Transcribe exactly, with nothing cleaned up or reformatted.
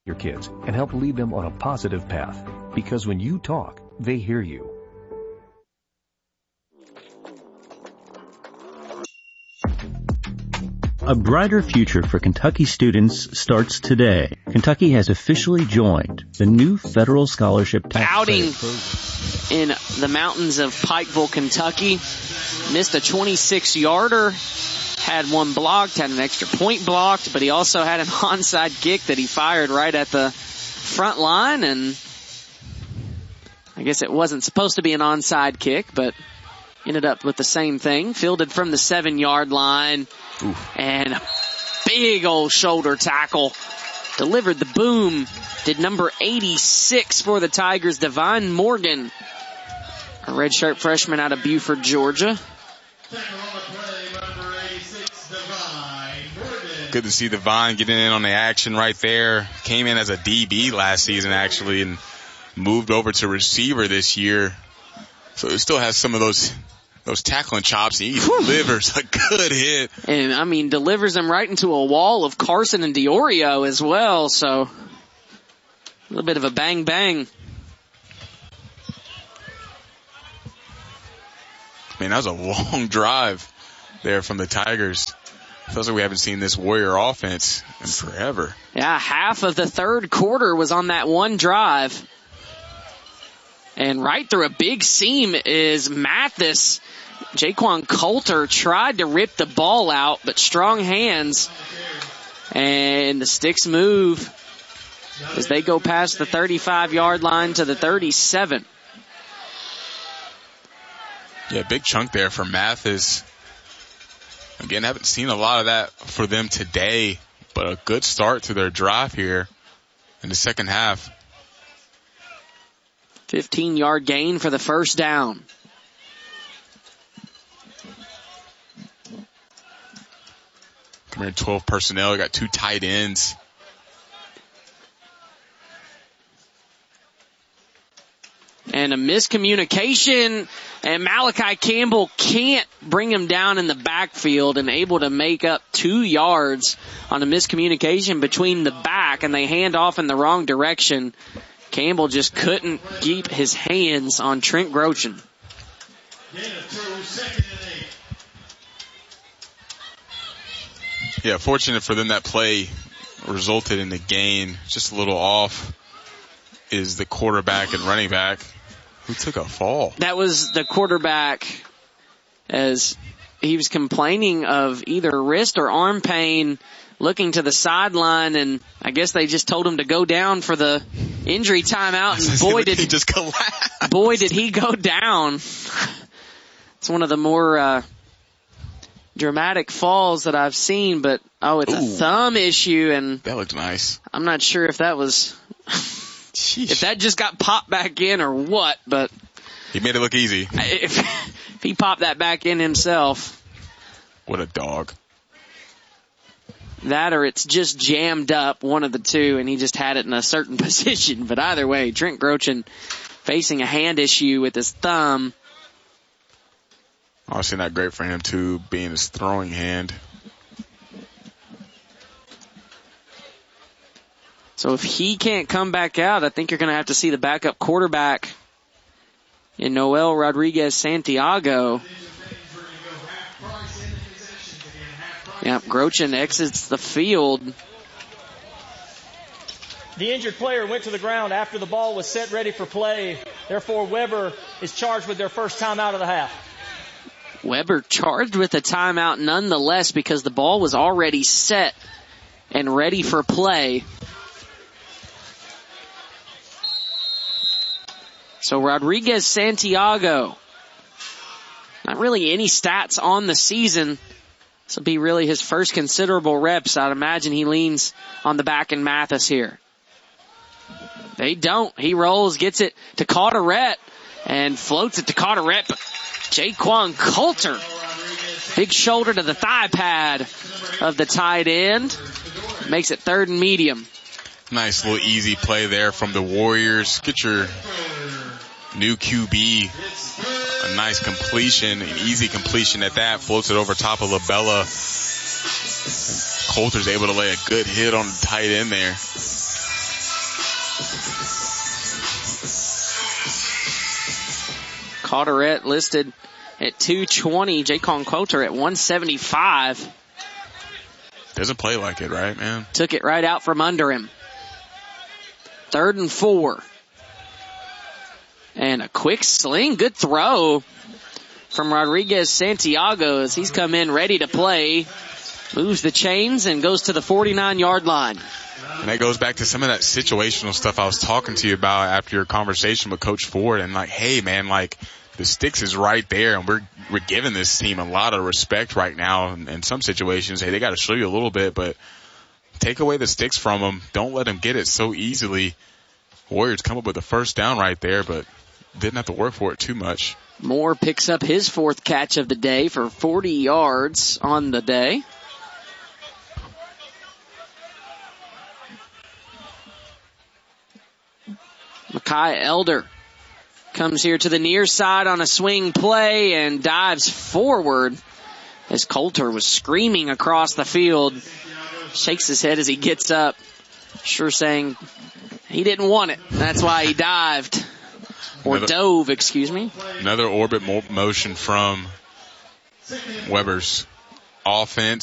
your kids and help lead them on a positive path. Because when you talk, they hear you. A brighter future for Kentucky students starts today. Kentucky has officially joined the new federal scholarship tax outing in the mountains of Pikeville, Kentucky. Missed a twenty-six yarder, had one blocked, had an extra point blocked, but he also had an onside kick that he fired right at the front line, and I guess it wasn't supposed to be an onside kick, but ended up with the same thing. Fielded from the seven-yard line. Oof. And a big old shoulder tackle. Delivered the boom. Did number eighty-six for the Tigers, Divine Morgan. A redshirt freshman out of Buford, Georgia. Good to see Divine getting in on the action right there. Came in as a D B last season, actually, and moved over to receiver this year. So he still has some of those those tackling chops. He delivers a good hit. And, I mean, delivers them right into a wall of Carson and Diorio as well. So a little bit of a bang-bang. I mean, that was a long drive there from the Tigers. Feels like we haven't seen this Warrior offense in forever. Yeah, half of the third quarter was on that one drive. And right through a big seam is Mathis. Jaquan Coulter tried to rip the ball out, but strong hands. And the Sticks move as they go past the thirty-five-yard line to the thirty-seven. Yeah, big chunk there for Mathis. Again, haven't seen a lot of that for them today, but a good start to their drive here in the second half. fifteen-yard gain for the first down. Come here, twelve personnel. We got two tight ends. And a miscommunication, and Malachi Campbell can't bring him down in the backfield and able to make up two yards on a miscommunication between the back, and they hand off in the wrong direction. Campbell just couldn't keep his hands on Trent Grochin. Yeah, fortunate for them that play resulted in the gain. Just a little off is the quarterback and running back who took a fall. That was the quarterback, as he was complaining of either wrist or arm pain, looking to the sideline, and I guess they just told him to go down for the injury timeout, and boy did he just collapse. Boy did he go down. It's one of the more uh, dramatic falls that I've seen, but oh, it's Ooh. a thumb issue, and that looks nice. I'm not sure if that was if that just got popped back in or what, but he made it look easy. If, if he popped that back in himself, what a dog. That or it's just jammed up, one of the two, and he just had it in a certain position. But either way, Trent Grochin facing a hand issue with his thumb. Obviously not great for him, too, being his throwing hand. So if he can't come back out, I think you're going to have to see the backup quarterback in Noel Rodriguez-Santiago. Yeah, Grochin exits the field. The injured player went to the ground after the ball was set ready for play. Therefore, Weber is charged with their first timeout of the half. Weber charged with a timeout nonetheless because the ball was already set and ready for play. So Rodriguez-Santiago, not really any stats on the season. This will be really his first considerable reps. I'd imagine he leans on the back in Mathis here. They don't. He rolls, gets it to Carteret, and floats it to Carteret. Jaquan Coulter, big shoulder to the thigh pad of the tight end. Makes it third and medium. Nice little easy play there from the Warriors. Get your new Q B a nice completion, an easy completion at that. Floats it over top of LaBella. Coulter's able to lay a good hit on the tight end there. Carteret listed at two twenty. Jaycon Coulter at one seventy-five. Doesn't play like it, right, man? Took it right out from under him. Third and four. And a quick sling. Good throw from Rodriguez Santiago as he's come in ready to play. Moves the chains and goes to the forty-nine-yard line. And that goes back to some of that situational stuff I was talking to you about after your conversation with Coach Ford. And like, hey, man, like the sticks is right there, and we're we're giving this team a lot of respect right now. In, in some situations, hey, they got to show you a little bit, but take away the sticks from them. Don't let them get it so easily. Warriors come up with a first down right there, but didn't have to work for it too much. Moore picks up his fourth catch of the day for forty yards on the day. Mekhi Elder comes here to the near side on a swing play and dives forward as Coulter was screaming across the field. Shakes his head as he gets up, sure saying he didn't want it. That's why he dived. Or another, dove, excuse me. Another orbit mo- motion from Weber's offense.